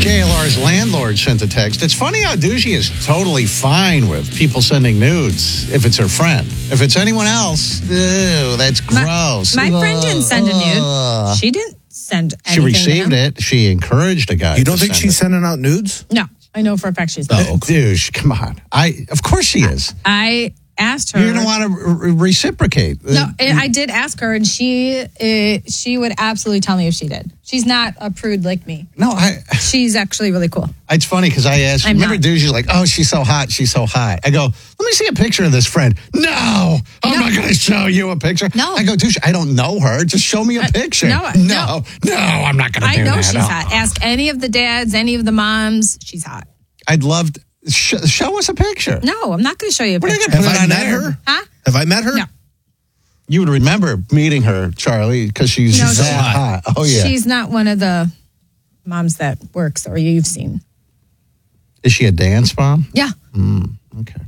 JLR's landlord sent a text. It's funny how Doogie is totally fine with people sending nudes if it's her friend. If it's anyone else, ew, that's gross. My friend didn't send a nude. She didn't send anything. She received it. She encouraged a guy. You don't think she's sending out nudes? No, I know for a fact she's not. Oh, Douche, come on. Of course she is. I asked her. You're going to want to reciprocate. No, I did ask her, and she would absolutely tell me if she did. She's not a prude like me. No, she's actually really cool. It's funny because I asked, remember Douche's like, oh, she's so hot, she's so hot. I go, let me see a picture of this friend. No, I'm not going to show you a picture. No. I go, Douche, I don't know her. Just show me a picture. No, I'm not going to do that. I know she's hot. Ask any of the dads, any of the moms. She's hot. I'd love to. Show us a picture. No, I'm not going to show you a picture. Have I met her? Huh? Have I met her? No. You would remember meeting her, Charlie, because she's that hot. Oh, yeah. She's not one of the moms that works or you've seen. Is she a dance mom? Yeah. Okay.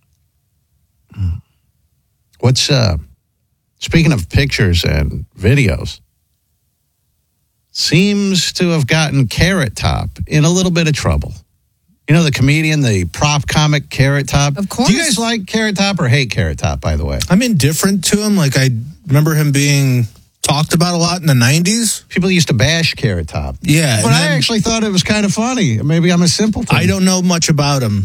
What's, speaking of pictures and videos, seems to have gotten Carrot Top in a little bit of trouble. You know the comedian, the prop comic Carrot Top? Of course. Do you guys like Carrot Top or hate Carrot Top, by the way? I'm indifferent to him. Like, I remember him being talked about a lot in the 90s. People used to bash Carrot Top. Yeah. But I actually thought it was kind of funny. Maybe I'm a simpleton. I don't know much about him.